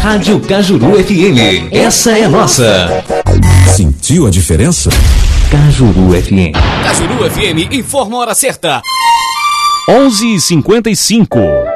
Rádio Cajuru FM. Essa é nossa. Sentiu a diferença? Cajuru FM. Cajuru FM informa a hora certa. 11h55.